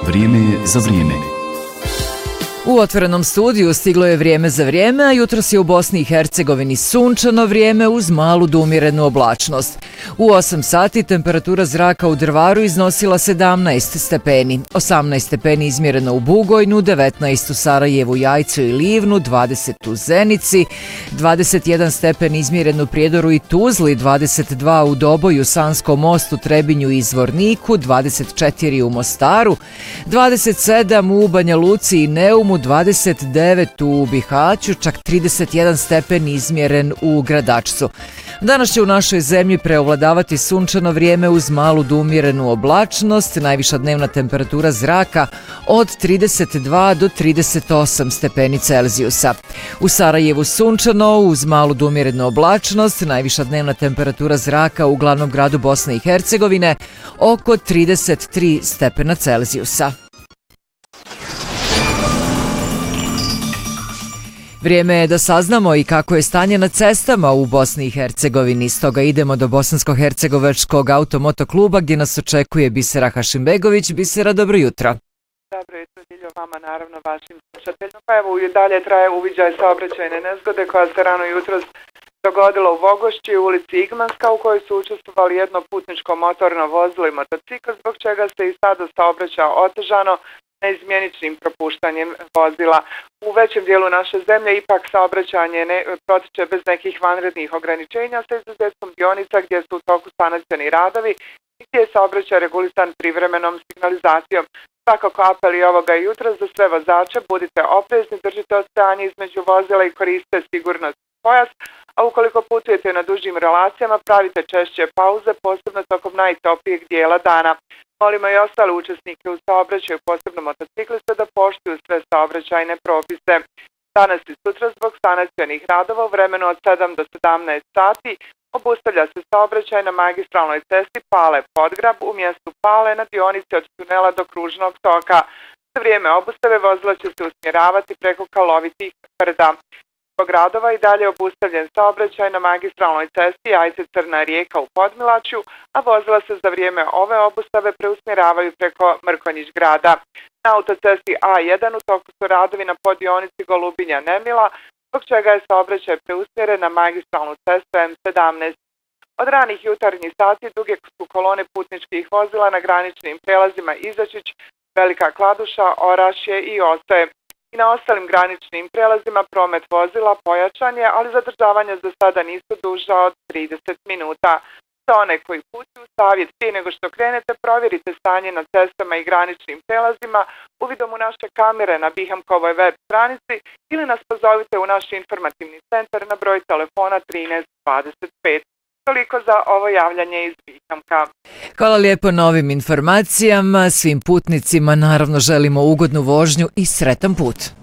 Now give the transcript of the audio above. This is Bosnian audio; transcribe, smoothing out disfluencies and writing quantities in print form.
Vrijeme je za vrijeme. U otvorenom studiju stiglo je vrijeme za vrijeme, a jutros je u Bosni i Hercegovini sunčano vrijeme uz malu do umjerenu oblačnost. U 8 sati temperatura zraka u Drvaru iznosila 17 stepeni, 18 stepeni izmjereno u Bugojnu, 19 u Sarajevu, Jajcu i Livnu, 20 u Zenici, 21 stepen izmjeren u Prijedoru i Tuzli, 22 u Doboju, Sanskom Mostu, Trebinju i Zvorniku, 24 u Mostaru, 27 u Banja Luci i Neumu, 29 u Bihaću, čak 31 stepen izmjeren u Gradačcu. Danas će u našoj zemlji preovladavati sunčano vrijeme uz malu do umjerenu oblačnost, najviša dnevna temperatura zraka od 32 do 38 stepeni Celzijusa. U Sarajevu sunčano uz malu do umjerenu oblačnost, najviša dnevna temperatura zraka u glavnom gradu Bosne i Hercegovine oko 33 stepena Celzijusa. Vrijeme je da saznamo i kako je stanje na cestama u Bosni i Hercegovini. Stoga idemo do Bosansko-hercegovačkog automotokluba gdje nas očekuje Bisera Hašimbegović. Bisera, dobro jutro. Dobro jutro, Diljo, vama naravno vašim slušateljima. Pa evo i dalje traje uviđaj saobraćajne nezgode koja se rano jutros dogodila u Vogošći u ulici Igmanska u kojoj su učestvovali jedno putničko motorno vozilo i motocikl, zbog čega se i sada saobraća otežano neizmjeničnim propuštanjem vozila. U većem dijelu naše zemlje ipak saobraćanje protiče bez nekih vanrednih ograničenja sa izuzetkom dionica gdje su u toku sanacioni radovi i gdje je saobraćaj regulisan privremenom signalizacijom. Svakako apel i ovoga jutra za sve vozače, budite oprezni, držite odstajanje između vozila i koriste sigurnosni pojas, a ukoliko putujete na dužim relacijama pravite češće pauze, posebno tokom najtoplijeg dijela dana. Molimo i ostale učesnike u saobraćaju, posebno motocikliste, da poštuju sve saobraćajne propise. Danas i sutra zbog sanacionih radova u vremenu od 7 do 17 sati obustavlja se saobraćaj na magistralnoj cesti Pale-Podgrab u mjestu Pale na dionici od tunela do kružnog toka. Za vrijeme obustave vozila će se usmjeravati preko kalovitih brda. Zbog radova i dalje obustavljen saobraćaj na magistralnoj cesti Jajce-Crna Rijeka u Podmilaću, a vozila se za vrijeme ove obustave preusmjeravaju preko Mrkonjić grada. Na autocesti A1 u toku su radovi na poddionici Golubinja-Nemila, zbog čega je saobraćaj preusmjeren na magistralnu cestu M17. Od ranih jutarnjih sati duge su kolone putničkih vozila na graničnim prelazima Izačić, Velika Kladuša, Orašje i Ostoje. I na ostalim graničnim prelazima promet vozila pojačan je, ali zadržavanja za sada nisu duža od 30 minuta. Za one koji putuju, savjet prije nego što krenete, provjerite stanje na cestama i graničnim prelazima uvidom u naše kamere na Bihamkovoj web stranici ili nas pozovite u naš informativni centar na broj telefona 1325. Toliko za ovo javljanje iz Bihamka. Hvala lijepo na ovim informacijama. Svim putnicima naravno želimo ugodnu vožnju i sretan put.